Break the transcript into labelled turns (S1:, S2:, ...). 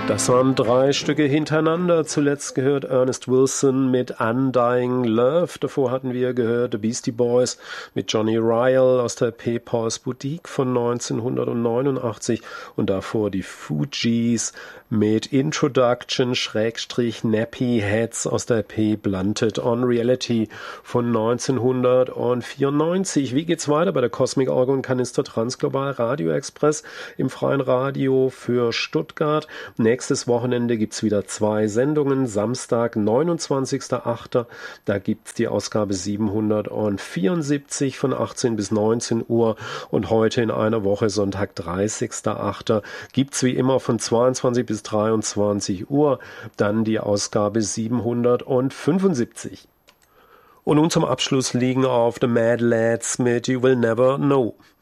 S1: Das waren 3 Stücke hintereinander. Zuletzt gehört Ernest Wilson mit Undying Love. Davor hatten wir gehört The Beastie Boys mit Johnny Ryle aus der EP Paul's Boutique von 1989 und davor die Fugees mit Introduction / Nappy Heads aus der EP Blunted on Reality von 1994. Wie geht's weiter bei der Cosmic Orgon Kanister Transglobal Radio Express im freien Radio für Stuttgart? Nächstes Wochenende gibt's wieder 2 Sendungen. Samstag, 29.08. Da gibt's die Ausgabe 774 von 18 bis 19 Uhr. Und heute in einer Woche, Sonntag, 30.08. gibt's wie immer von 22 bis 23 Uhr dann die Ausgabe 775. Und nun zum Abschluss liegen auf The Mad Lads mit You Will Never Know.